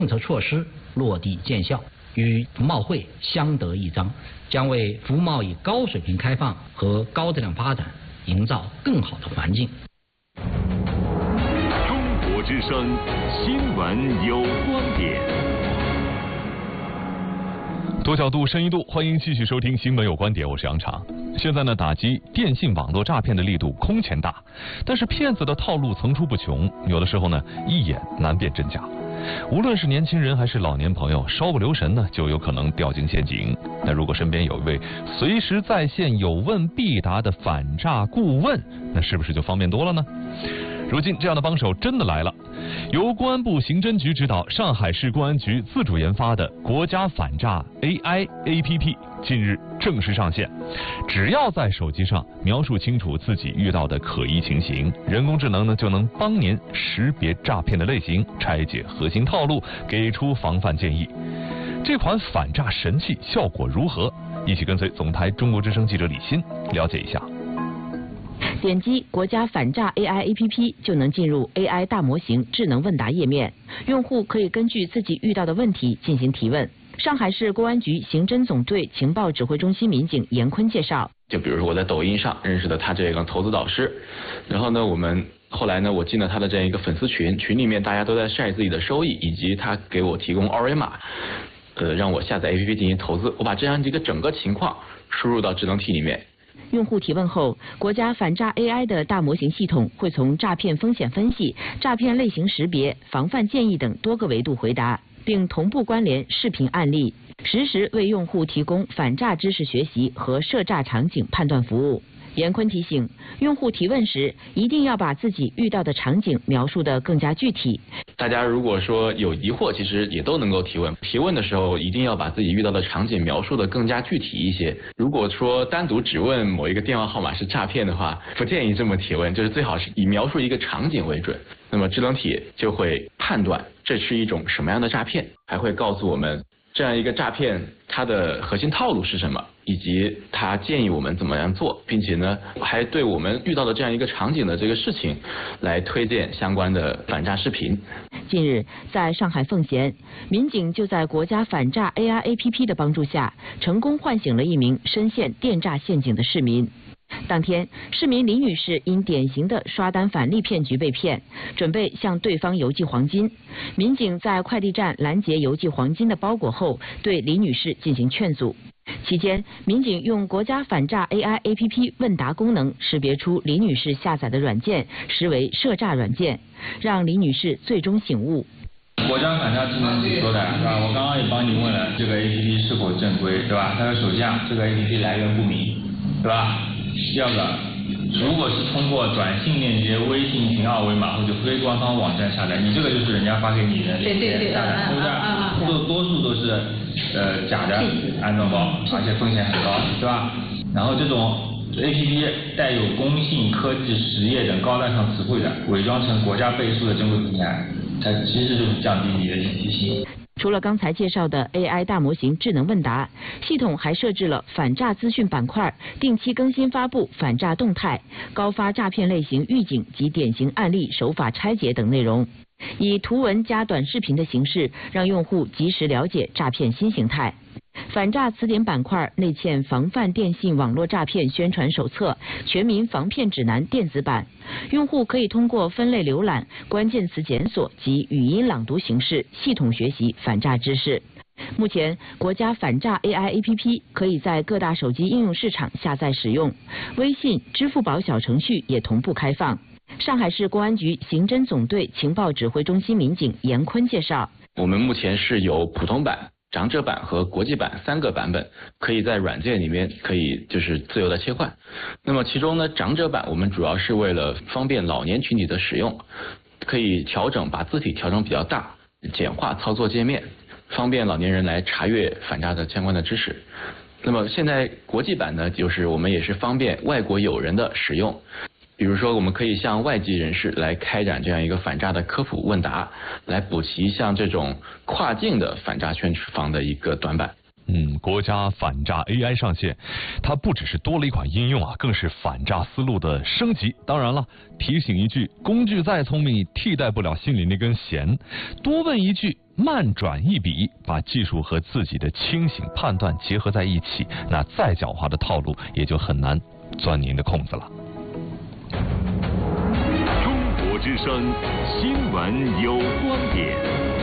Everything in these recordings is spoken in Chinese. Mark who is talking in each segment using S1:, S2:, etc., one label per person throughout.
S1: 政策措施落地见效，与服贸会相得益彰，将为服务贸易高水平开放和高质量发展营造更好的环境。
S2: 中国之声新闻有观点。
S3: 多角度、深一度，欢迎继续收听《新闻有观点》，我是杨常。现在呢，打击电信网络诈骗的力度空前大，但是骗子的套路层出不穷，有的时候呢，一眼难辨真假。无论是年轻人还是老年朋友，稍不留神呢，就有可能掉进陷阱。那如果身边有一位随时在线、有问必答的反诈顾问，那是不是就方便多了呢？如今这样的帮手真的来了，由公安部刑侦局指导，上海市公安局自主研发的国家反诈 AI APP 近日正式上线。只要在手机上描述清楚自己遇到的可疑情形，人工智能呢就能帮您识别诈骗的类型，拆解核心套路，给出防范建议。这款反诈神器效果如何？一起跟随总台中国之声记者李欣了解一下。
S4: 点击国家反诈 AI APP 就能进入 AI 大模型智能问答页面，用户可以根据自己遇到的问题进行提问。上海市公安局刑侦总队情报指挥中心民警严坤介绍，
S5: 就比如说我在抖音上认识的他这个投资导师，然后呢后来呢我进了他的这样一个粉丝群里面大家都在晒自己的收益，以及他给我提供二维码，让我下载 APP 进行投资。我把这样一个整个情况输入到智能体里面。
S4: 用户提问后，国家反诈 AI 的大模型系统会从诈骗风险分析、诈骗类型识别、防范建议等多个维度回答，并同步关联视频案例，实时为用户提供反诈知识学习和涉诈场景判断服务。严坤提醒，用户提问时一定要把自己遇到的场景描述得更加具体。
S5: 大家如果说有疑惑，其实也都能够提问。提问的时候一定要把自己遇到的场景描述得更加具体一些。如果说单独只问某一个电话号码是诈骗的话，不建议这么提问，就是最好是以描述一个场景为准。那么智能体就会判断这是一种什么样的诈骗，还会告诉我们这样一个诈骗它的核心套路是什么，以及它建议我们怎么样做，并且呢还对我们遇到的这样一个场景的这个事情来推荐相关的反诈视频。
S4: 近日在上海奉贤，民警就在国家反诈 AI APP 的帮助下，成功唤醒了一名深陷电诈陷阱的市民。当天，市民李女士因典型的刷单返利骗局被骗，准备向对方邮寄黄金。民警在快递站拦截邮寄黄金的包裹后，对李女士进行劝阻。期间，民警用国家反诈 AI APP 问答功能识别出李女士下载的软件实为涉诈软件，让李女士最终醒悟。
S6: 国家反诈智能体说的是吧？我刚刚也帮你问了这个 APP 是否正规，对吧？它的首先这个 APP 来源不明，对吧？第二个，如果是通过短信链接、微信群二维码或者非官方网站下载，你这个就是人家发给你的链接下载，对不对？多数都是假的安装包，而且风险很高，对吧？然后这种 APP 带有工信、科技、实业等高大上词汇的，伪装成国家背书的正规平台，它其实就是降低你的警惕性。
S4: 除了刚才介绍的 AI 大模型智能问答，系统还设置了反诈资讯板块，定期更新发布反诈动态、高发诈骗类型预警及典型案例手法拆解等内容，以图文加短视频的形式，让用户及时了解诈骗新形态。反诈词典板块内嵌防范电信网络诈骗宣传手册、全民防骗指南电子版，用户可以通过分类浏览、关键词检索及语音朗读形式系统学习反诈知识。目前，国家反诈 AI APP 可以在各大手机应用市场下载使用，微信、支付宝小程序也同步开放。上海市公安局刑侦总队情报指挥中心民警严坤介绍，
S5: 我们目前是有普通版、长者版和国际版3个版本，可以在软件里面可以就是自由的切换。那么其中呢，长者版我们主要是为了方便老年群体的使用，可以把字体调整比较大，简化操作界面，方便老年人来查阅反诈的相关的知识。那么现在国际版呢，就是我们也是方便外国友人的使用。比如说，我们可以向外籍人士来开展这样一个反诈的科普问答，来补齐像这种跨境的反诈宣防的一个短板。
S3: 国家反诈 AI 上线，它不只是多了一款应用啊，更是反诈思路的升级。当然了，提醒一句，工具再聪明，替代不了心里那根弦。多问一句， 慢转一笔，把技术和自己的清醒判断结合在一起，那再狡猾的套路也就很难钻您的空子了。
S2: 中国之声，新闻有观点。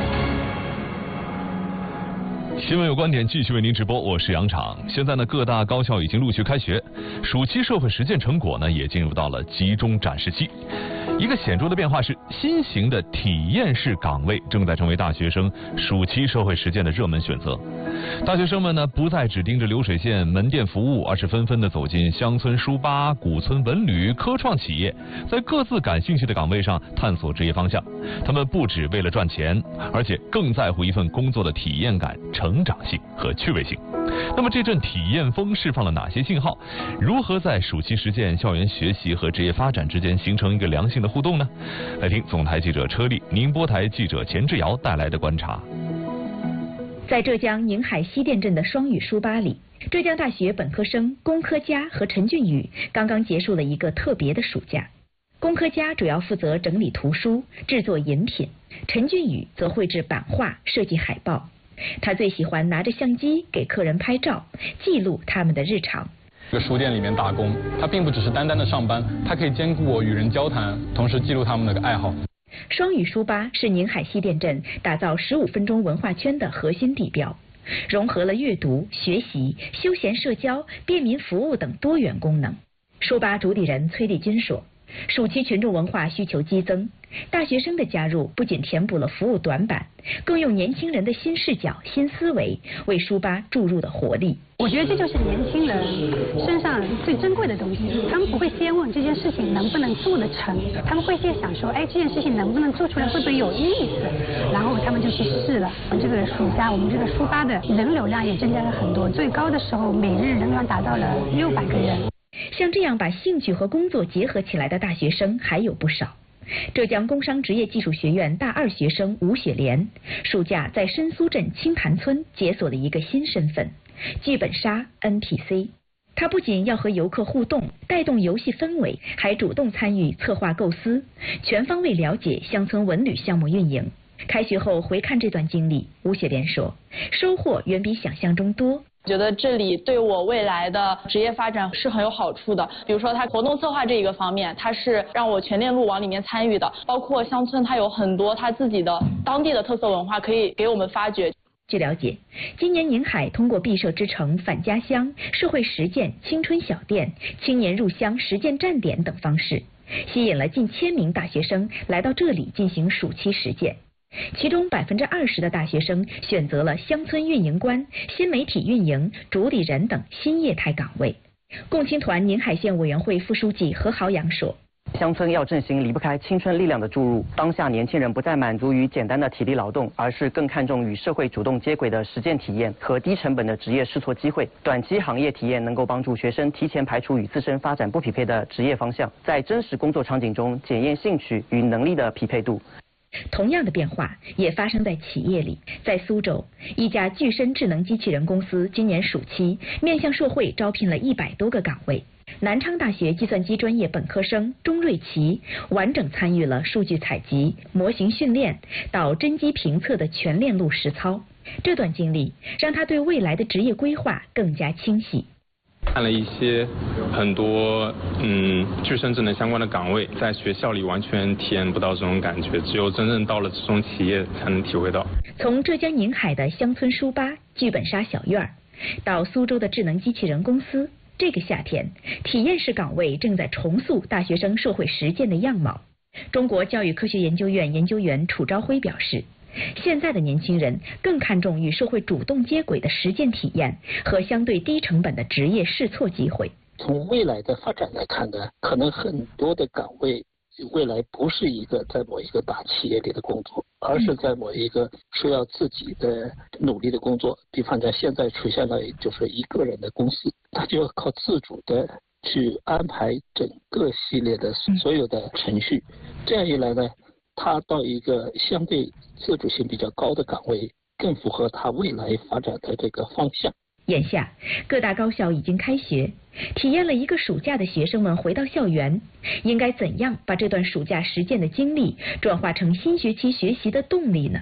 S3: 新闻有观点继续为您直播，我是杨昶。现在呢，各大高校已经陆续开学，暑期社会实践成果呢也进入到了集中展示期。一个显著的变化是，新型的体验式岗位正在成为大学生暑期社会实践的热门选择。大学生们呢，不再只盯着流水线门店服务，而是纷纷的走进乡村书吧、古村文旅、科创企业，在各自感兴趣的岗位上探索职业方向。他们不只为了赚钱，而且更在乎一份工作的体验感、成长性和趣味性。那么这阵体验风释放了哪些信号？如何在暑期实践、校园学习和职业发展之间形成一个良性的互动呢？来听总台记者车丽、宁波台记者钱志尧带来的观察。
S7: 在浙江宁海西店镇的双语书吧里，浙江大学本科生龚科佳和陈俊宇刚刚结束了一个特别的暑假。龚科佳主要负责整理图书、制作饮品，陈俊宇则绘制版画、设计海报。他最喜欢拿着相机给客人拍照，记录他们的日常。
S8: 这个书店里面打工，他并不只是单单的上班，他可以兼顾与人交谈，同时记录他们的爱好。
S7: 双语书吧是宁海西店镇打造15分钟文化圈的核心地标，融合了阅读、学习、休闲社交、便民服务等多元功能。书吧主理人崔丽君说，暑期群众文化需求激增，大学生的加入不仅填补了服务短板，更用年轻人的新视角、新思维为书吧注入了活力。
S9: 我觉得这就是年轻人身上最珍贵的东西，他们不会先问这件事情能不能做得成，他们会先想说，哎，这件事情能不能做出来，会不会有意思，然后他们就去试了。这个暑假我们这个书吧的人流量也增加了很多，最高的时候每日人流量达到了600个人。
S7: 像这样把兴趣和工作结合起来的大学生还有不少。浙江工商职业技术学院大2学生吴雪莲，暑假在申苏镇青潭村解锁了一个新身份——剧本杀 NPC。他不仅要和游客互动，带动游戏氛围，还主动参与策划构思，全方位了解乡村文旅项目运营。开学后回看这段经历，吴雪莲说，收获远比想象中多。
S10: 觉得这里对我未来的职业发展是很有好处的。比如说，它活动策划这一个方面，它是让我全链路往里面参与的。包括乡村，它有很多它自己的当地的特色文化可以给我们发掘。
S7: 据了解，今年宁海通过毕设之城、返家乡、社会实践、青春小店、青年入乡实践站点等方式，吸引了近1000名大学生来到这里进行暑期实践。其中20%的大学生选择了乡村运营官、新媒体运营、主理人等新业态岗位。共青团宁海县委员会副书记何豪阳说，
S11: 乡村要振兴，离不开青春力量的注入。当下年轻人不再满足于简单的体力劳动，而是更看重与社会主动接轨的实践体验和低成本的职业试错机会。短期行业体验能够帮助学生提前排除与自身发展不匹配的职业方向，在真实工作场景中检验兴趣与能力的匹配度。
S7: 同样的变化也发生在企业里。在苏州，一家具身智能机器人公司今年暑期面向社会招聘了100多个岗位。南昌大学计算机专业本科生钟瑞奇完整参与了数据采集、模型训练到真机评测的全链路实操。这段经历让他对未来的职业规划更加清晰。
S8: 看了一些很多具身智能相关的岗位，在学校里完全体验不到这种感觉，只有真正到了这种企业才能体会到。
S7: 从浙江宁海的乡村书吧、剧本杀小院到苏州的智能机器人公司，这个夏天，体验式岗位正在重塑大学生社会实践的样貌。中国教育科学研究院研究员楚朝辉表示，现在的年轻人更看重与社会主动接轨的实践体验和相对低成本的职业试错机会。
S12: 从未来的发展来看呢，可能很多的岗位未来不是一个在某一个大企业里的工作，而是在某一个需要自己的努力的工作。比方讲，现在出现了就是一个人的公司，他就要靠自主的去安排整个系列的所有的程序。这样一来呢，他到一个相对自主性比较高的岗位，更符合他未来发展的这个方向。
S7: 眼下，各大高校已经开学，体验了一个暑假的学生们回到校园，应该怎样把这段暑假实践的经历转化成新学期学习的动力呢？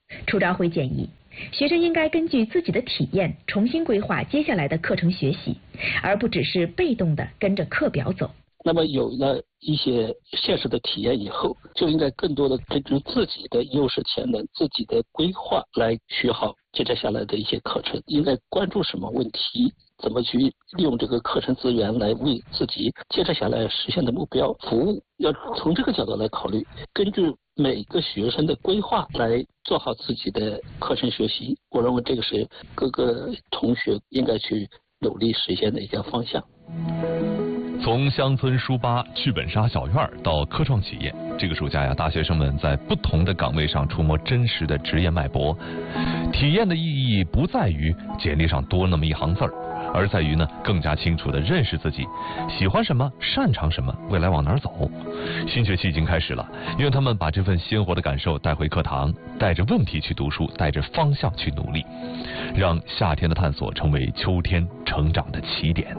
S7: 楚昭辉建议，学生应该根据自己的体验重新规划接下来的课程学习，而不只是被动的跟着课表走。
S12: 那么有了一些现实的体验以后，就应该更多的根据自己的优势潜能、自己的规划来学好接着下来的一些课程，应该关注什么问题，怎么去利用这个课程资源来为自己接着下来实现的目标服务，要从这个角度来考虑，根据每个学生的规划来做好自己的课程学习。我认为这个是各个同学应该去努力实现的一个方向。
S3: 从乡村书吧、剧本杀小院到科创企业，这个暑假呀，大学生们在不同的岗位上触摸真实的职业脉搏。体验的意义不在于简历上多那么一行字儿，而在于呢更加清楚地认识自己，喜欢什么，擅长什么，未来往哪儿走。新学期已经开始了，愿他们把这份鲜活的感受带回课堂，带着问题去读书，带着方向去努力，让夏天的探索成为秋天成长的起点。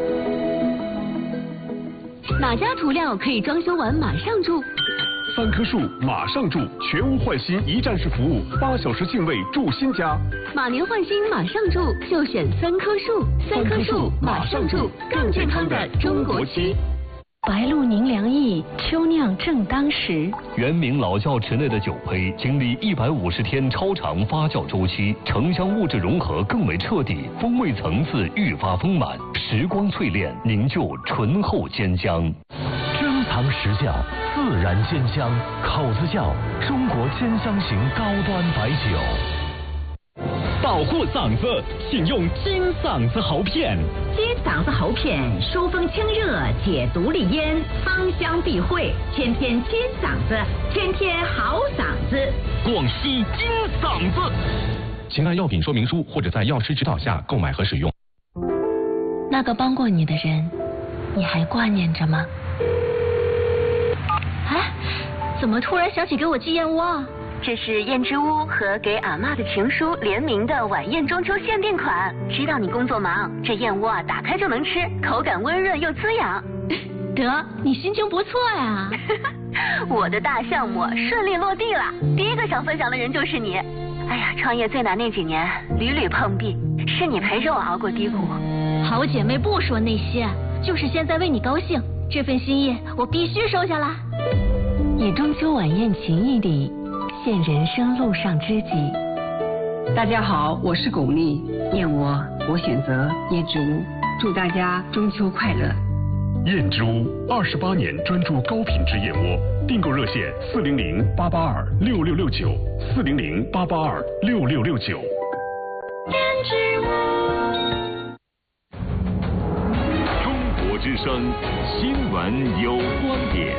S13: 哪家涂料可以装修完马上住
S14: ？3棵树马上住，全屋换新一站式服务，8小时净位住新家。
S13: 马年换新马上住，就选3棵树。3棵树马上住，更健康的中国漆。
S15: 白露宁凉意，秋酿正当时。
S16: 原名老窖池内的酒胚，经历150天超长发酵周期，城乡物质融合更为彻底，风味层次愈发丰满，时光淬炼，凝就醇厚坚香。珍藏实窖，自然坚香，口子窖，中国坚香型高端白酒。
S17: 保护嗓子，请用金嗓子喉片。
S18: 金嗓子喉片疏风清热，解毒利咽，芳香避秽，天天金嗓子，天天好嗓子。
S17: 广西金嗓子。
S19: 请按药品说明书或者在药师指导下购买和使用。
S15: 那个帮过你的人，你还挂念着吗？
S13: 哎，怎么突然想起给我寄燕窝？
S15: 这是燕之屋和给阿嬷的情书联名的晚宴中秋限定款。知道你工作忙，这燕窝啊打开就能吃，口感温润又滋养。
S13: 得，你心情不错呀。
S15: 我的大项目顺利落地了，第一个想分享的人就是你。哎呀，创业最难那几年，屡屡碰壁，是你陪着我熬过低谷。
S13: 好姐妹不说那些，就是现在为你高兴，这份心意我必须收下来。
S15: 以中秋晚宴情谊里现人生路上知己。
S20: 大家好，我是巩俐，燕窝我选择燕之屋，祝大家中秋快乐。
S14: 燕之屋28年专注高品质燕窝，订购热线400-882-6669，400-882-6669。
S13: 燕之屋。
S2: 中国之声新闻有观点。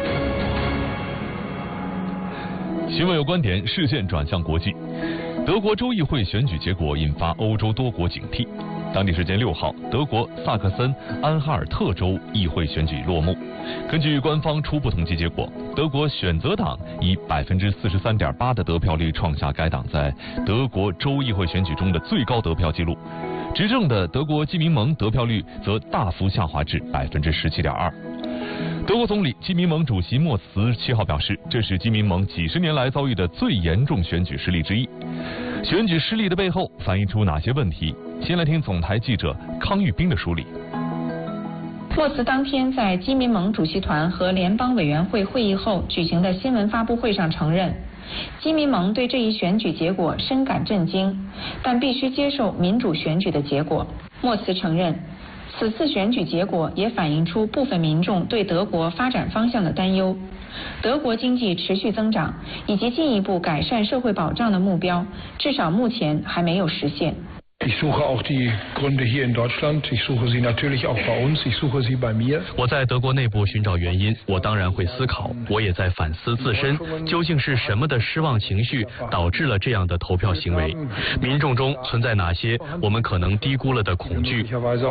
S3: 新闻有观点，视线转向国际。德国州议会选举结果引发欧洲多国警惕。当地时间6号，德国萨克森安哈尔特州议会选举落幕。根据官方初步统计结果，德国选择党以43.8%的得票率创下该党在德国州议会选举中的最高得票纪录。执政的德国基民盟得票率则大幅下滑至17.2%。德国总理基民盟主席莫茨7号表示，这是基民盟几十年来遭遇的最严重选举失利之一。选举失利的背后反映出哪些问题？先来听总台记者康玉斌的梳理。
S21: 莫茨当天在基民盟主席团和联邦委员会会议后举行的新闻发布会上承认，基民盟对这一选举结果深感震惊，但必须接受民主选举的结果。莫茨承认，此次选举结果也反映出部分民众对德国发展方向的担忧。德国经济持续增长以及进一步改善社会保障的目标，至少目前还没有实现。
S22: Ich suche auch die Gründe hier in Deutschland. Ich suche sie natürlich auch bei uns. Ich suche sie bei mir.
S23: 我在德国内部寻找原因，我当然会思考，我也在反思自身，究竟是什么的失望情绪导致了这样的投票行为？民众中存在哪些我们可能低估了的恐惧？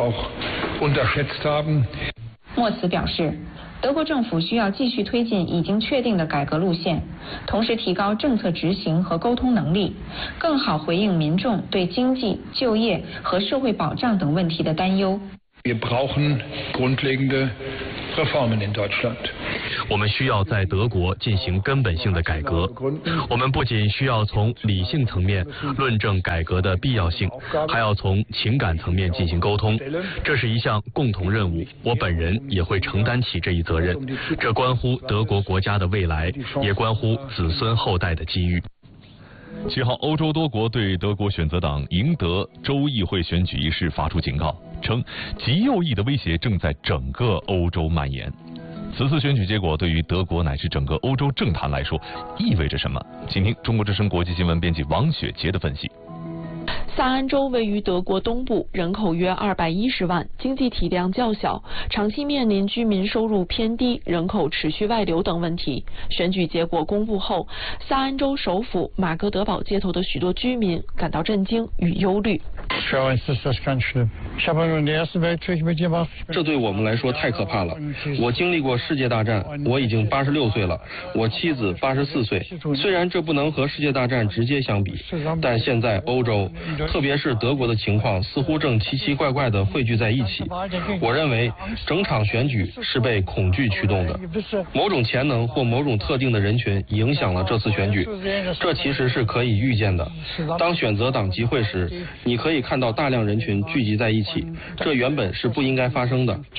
S21: 莫茨表示，德国政府需要继续推进已经确定的改革路线，同时提高政策执行和沟通能力，更好回应民众对经济、就业和社会保障等问题的担忧。
S22: Wir brauchen grundlegende Reformen in Deutschland.
S23: 我们需要在德国进行根本性的改革。我们不仅需要从理性层面论证改革的必要性，还要从情感层面进行沟通。这是一项共同任务，我本人也会承担起这一责任。这关乎德国国家的未来，也关乎子孙后代的机遇。
S3: 7号，欧洲多国对德国选择党赢得州议会选举一事发出警告，称极右翼的威胁正在整个欧洲蔓延。此次选举结果对于德国乃至整个欧洲政坛来说意味着什么？请听中国之声国际新闻编辑王雪杰的分析。
S10: 萨安州位于德国东部，人口约210万，经济体量较小，长期面临居民收入偏低、人口持续外流等问题。选举结果公布后，萨安州首府马格德堡街头的许多居民感到震惊与忧虑。
S1: 这对我们来说太可怕了。我经历过世界大战，我已经86岁了，我妻子84岁。虽然这不能和世界大战直接相比，但现在欧洲，特别是德国的情况似乎正奇奇怪怪地汇聚在一起。我认为整场选举是被恐惧驱动的，某种潜能或某种特定的人群影响了这次选举，这其实是可以预见的。当选择党集会时，你可以看到大量人群聚集在一起，这原本是不应该发生的。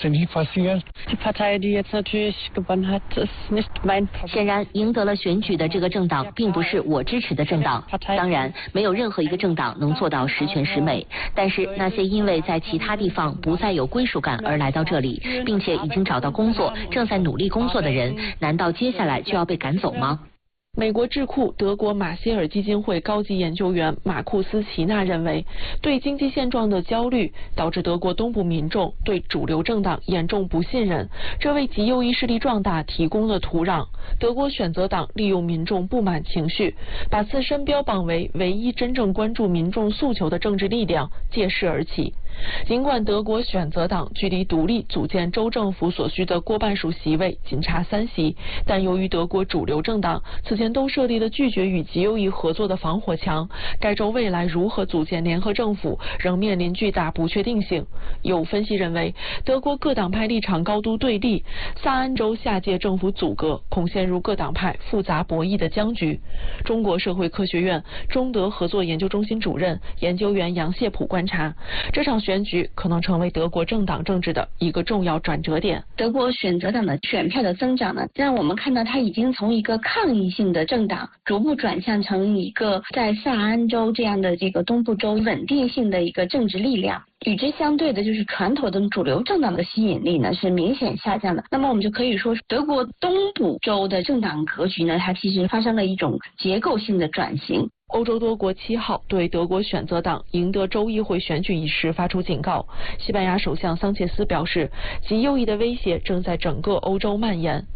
S15: 显然，赢得了选举的这个政党并不是我支持的政党。当然，没有任何一个政党能做到十全十美。但是那些因为在其他地方不再有归属感而来到这里，并且已经找到工作、正在努力工作的人，难道接下来就要被赶走吗？
S10: 美国智库德国马歇尔基金会高级研究员马库斯·齐纳认为，对经济现状的焦虑导致德国东部民众对主流政党严重不信任，这为极右翼势力壮大提供了土壤。德国选择党利用民众不满情绪，把自身标榜为唯一真正关注民众诉求的政治力量，借势而起。尽管德国选择党距离独立组建州政府所需的过半数席位仅差3席，但由于德国主流政党此前都设立了拒绝与极右翼合作的防火墙，该州未来如何组建联合政府仍面临巨大不确定性。有分析认为，德国各党派立场高度对立，萨安州下届政府阻隔恐陷入各党派复杂博弈的僵局。中国社会科学院中德合作研究中心主任研究员杨谢普观察，这场选举可能成为德国政党政治的一个重要转折点。
S4: 德国选择党的选票的增长呢，让我们看到它已经从一个抗议性的政党逐步转向成一个在萨安州这样的这个东部州稳定性的一个政治力量。与之相对的就是传统的主流政党的吸引力呢是明显下降的。那么我们就可以说，德国东部州的政党格局呢，它其实发生了一种结构性的转型。
S10: 欧洲多国7号对德国选择党赢得州议会选举一事发出警告。西班牙首相桑切斯表示，极右翼的威胁正在整个欧洲蔓延。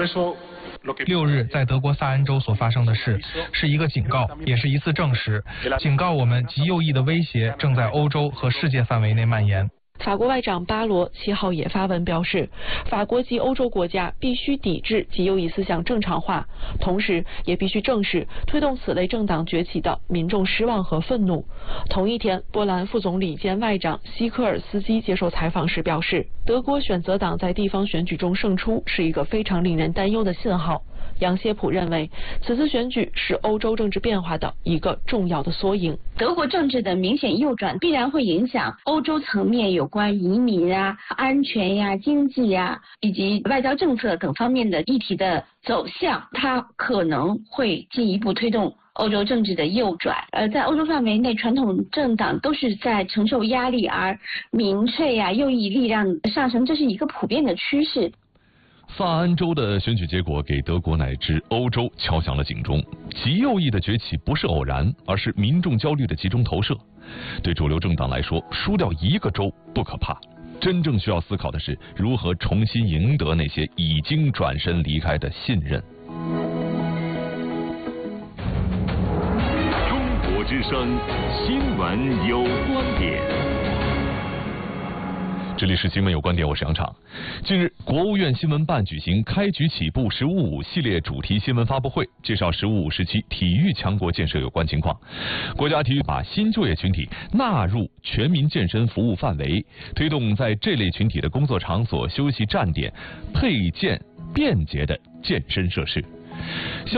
S6: 6日在德国萨安州所发生的事是一个警告，也是一次证实，警告我们极右翼的威胁正在欧洲和世界范围内蔓延。
S10: 法国外长巴罗7号也发文表示，法国及欧洲国家必须抵制极右翼思想正常化，同时也必须正视推动此类政党崛起的民众失望和愤怒。同一天，波兰副总理兼外长西科尔斯基接受采访时表示，德国选择党在地方选举中胜出是一个非常令人担忧的信号。杨谢普认为，此次选举是欧洲政治变化的一个重要的缩影。
S4: 德国政治的明显右转必然会影响欧洲层面有关移民啊、安全呀、经济呀以及外交政策等方面的议题的走向，它可能会进一步推动欧洲政治的右转。在欧洲范围内，传统政党都是在承受压力，而民粹呀、右翼力量上升，这是一个普遍的趋势。
S3: 萨安州的选举结果给德国乃至欧洲敲响了警钟。极右翼的崛起不是偶然，而是民众焦虑的集中投射。对主流政党来说，输掉一个州不可怕，真正需要思考的是如何重新赢得那些已经转身离开的信任。
S2: 中国之声新闻有观点。
S3: 这里是新闻有观点，我是杨畅。近日，国务院新闻办举行开局起步“十五五”系列主题新闻发布会，介绍“十五五”时期体育强国建设有关情况。国家体育把新就业群体纳入全民健身服务范围，推动在这类群体的工作场所、休息站点配建便捷的健身设施。